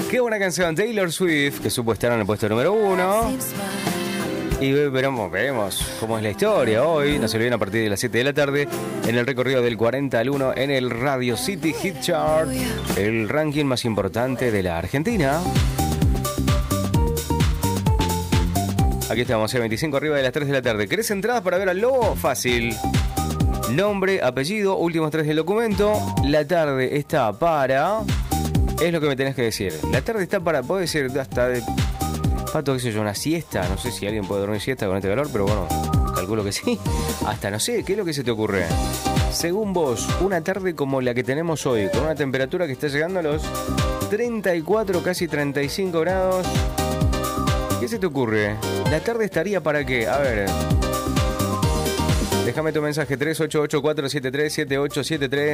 Qué buena canción, Taylor Swift, que supo estar en el puesto número 1. Y veremos cómo es la historia hoy. No se olviden a partir de las 7 de la tarde en el recorrido del 40 al 1 en el Radio City Hit Chart, el ranking más importante de la Argentina. Aquí estamos, 25 arriba de las 3 de la tarde. ¿Querés entradas para ver al Lobo? Fácil. Nombre, apellido, últimos 3 del documento. La tarde está para... Es lo que me tenés que decir. La tarde está para... Puedo decir hasta de... Pato, qué sé yo, una siesta. No sé si alguien puede dormir siesta con este calor, pero bueno, calculo que sí. Hasta no sé, ¿qué es lo que se te ocurre? Según vos, una tarde como la que tenemos hoy, con una temperatura que está llegando a los 34, casi 35 grados. ¿Qué se te ocurre? ¿La tarde estaría para qué? A ver. Déjame tu mensaje, 3884737873.